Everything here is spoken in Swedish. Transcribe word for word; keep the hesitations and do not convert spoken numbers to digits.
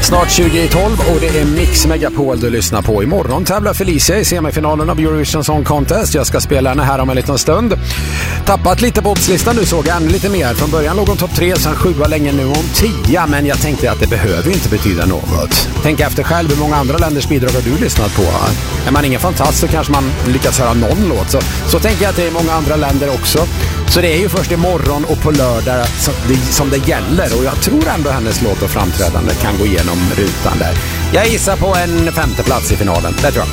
Snart tjugo i tolv och det är Mix Megapol du lyssnar på. Imorgon tävlar Felicia i semifinalen av Eurovision Song Contest. Jag ska spela henne här om en liten stund. Tappat lite på oddslistan nu, såg jag ännu lite mer. Från början låg hon topp tre, sen sjua länge, nu om tio. Men jag tänkte att det behöver ju inte betyda något. Tänk efter själv, hur många andra länders bidrag har du lyssnat på? Är man ingen fantast så kanske man lyckas höra någon låt. Så, så tänker jag att det är många andra länder också. Så det är ju först imorgon och på lördag som det, som det gäller. Och jag tror ändå hennes låt och framträdande kan gå igenom rutan där. Jag gissar på en femte plats i finalen, det tror jag.